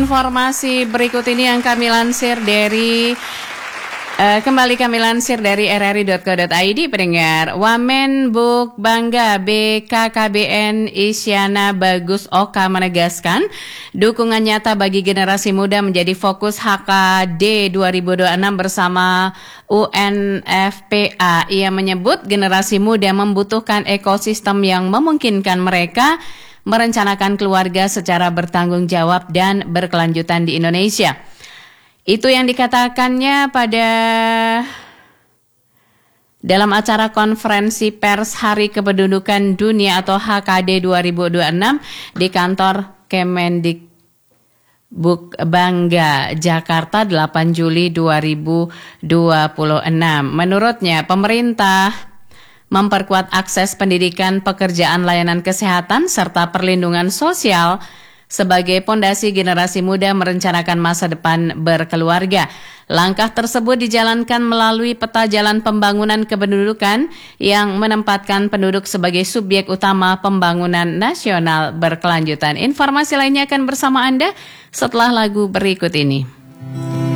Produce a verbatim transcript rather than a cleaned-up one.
informasi berikut ini yang kami lansir dari Uh, kembali kami lansir dari r r i dot co dot i d, pendengar. Wamen Buk Bangga B K K B N Isyana Bagus Oka menegaskan dukungan nyata bagi generasi muda menjadi fokus H K D dua ribu dua puluh enam bersama U N F P A. Ia menyebut generasi muda membutuhkan ekosistem yang memungkinkan mereka merencanakan keluarga secara bertanggung jawab dan berkelanjutan di Indonesia. Itu yang dikatakannya pada dalam acara konferensi pers Hari Kependudukan Dunia atau H K D dua ribu dua puluh enam di kantor Kemendikbud Bangga, Jakarta, delapan Juli dua ribu dua puluh enam. Menurutnya, pemerintah memperkuat akses pendidikan, pekerjaan, layanan kesehatan, serta perlindungan sosial sebagai pondasi generasi muda merencanakan masa depan berkeluarga. Langkah tersebut dijalankan melalui peta jalan pembangunan kependudukan yang menempatkan penduduk sebagai subjek utama pembangunan nasional berkelanjutan. Informasi lainnya akan bersama Anda setelah lagu berikut ini.